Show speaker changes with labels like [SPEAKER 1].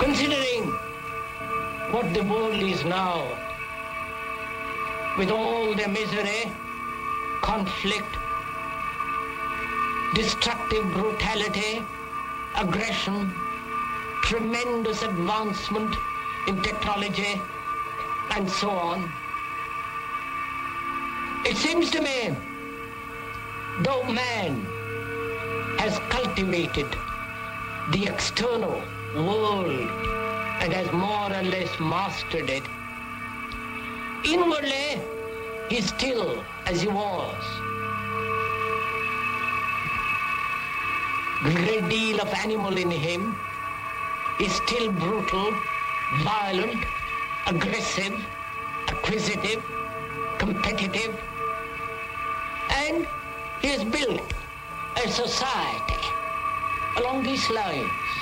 [SPEAKER 1] Considering what the world is now, with all the misery, conflict, destructive brutality, aggression, tremendous advancement in technology, and so on. It seems to me, though man has cultivated the external world and has more or less mastered it, inwardly he's still as he was. A great deal of animal in him is still brutal, violent, aggressive, acquisitive, competitive, and he has built a society along these lines.